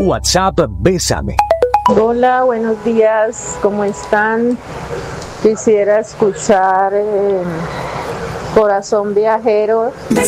WhatsApp Bésame. Hola, buenos días, ¿cómo están? Quisiera escuchar Corazón Viajero de